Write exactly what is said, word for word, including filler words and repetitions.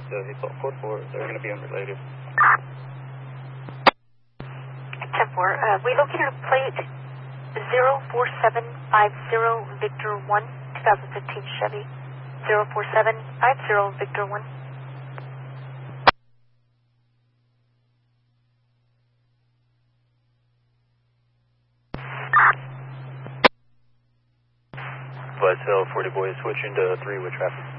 uh, he saw code four. They're going to be unrelated. ten four, uh, we located a plate zero four seven five zero Victor one, twenty fifteen Chevy. zero four seven five zero Victor one. Vice Hill, forty boys switching to three with traffic.